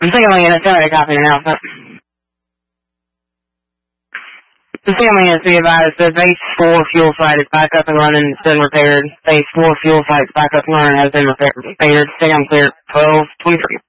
I'm signaling in. It's already copying an announcement. The signaling is be advised that base 4 fuel site is back up and running. It's been repaired. Base 4 fuel site is back up and running. Has been repaired. Stay on clear. 12:23.